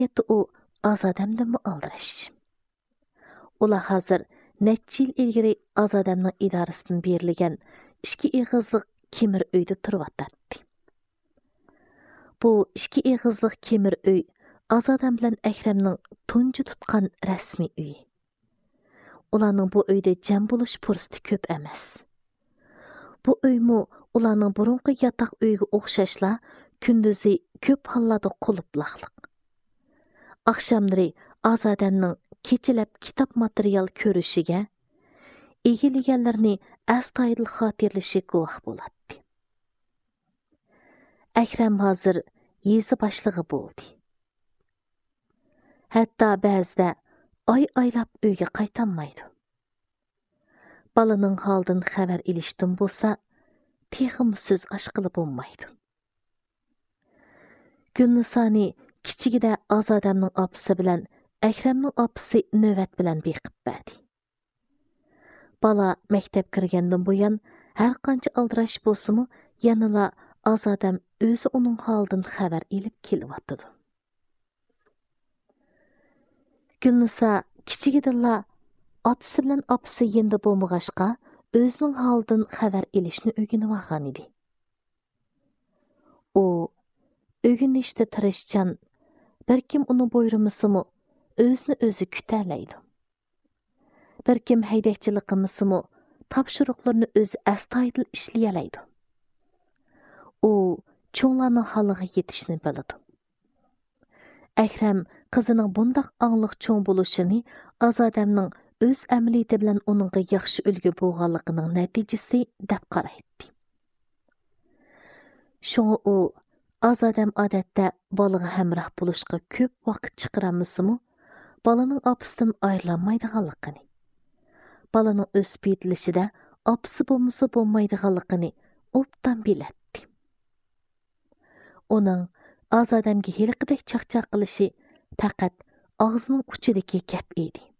u Azadamdan aldırış. Ular hazır neçə yil ilgiri Azadamның idarəsindən berilgan 2 eğizlik kemir uyda turvattatdı. Bu 2 eğizlik kemir uy Azadam bilan Əkrəmning tuncu tutqan rəsmi uyi. Ularning bu uyda jam bo'lish fursati ko'p emas. Bu uymu ularning burunqi yataq uyga o'xshashla kunduzi ko'p hollarda quluploqliq. Axşamları Azadamning kechalab kitob material ko'rishiga, egillaganlarni astoydil xotirlashi guvoh bo'ladi. Akram hozir yezi boshlig'i bo'ldi. Hatto ba'zida oylab uyga qaytolmaydi. Balaning holdan xabar ilishdan bo'lsa, texim so'z ochqili bo'lmaydi. Gulnisani kichigida Azadamning opasi bilan Akramning opasi navbat bilan beqib berdi. Bala maktab kirgandan buyon har qancha aldirash bo'lsa-mu, yanala Azadam o'zi uning holidan xabar elib kelyapti. Gulnisa kichigidala otasi bilan opasi yenda bo'lmag'ashqa o'zining holidan xabar elishni o'rganib olgan edi. U o'rganishda tirishchan, bir kim uni bo'yrimisimu o'zini o'zi kutalaydi. Bir kim haydakchilik qilmisimu topshiriqlarni o'zi astoydil ishlayalaydi. U cho'nglarning holiga yetishni biladi. Akram qizining bundaq angliq cho'ng bo'lishini Azadamning o'z amaliyati bilan uningga yaxshi ulgu bo'lganligining natijasi deb qaraydi. Shunga u Azadam odatda bolaga hamroh bo'lishga ko'p vaqt chiqaramisimu, balaning opasidan ayrilmaydiganligini, balaning o'sib yetilishida opasi bo'lmasa bo'lmaydiganligini obdan biladi. Uning Azadamga heliqidek chaqchaq qilishi faqat og'zining uchidagi gap edi.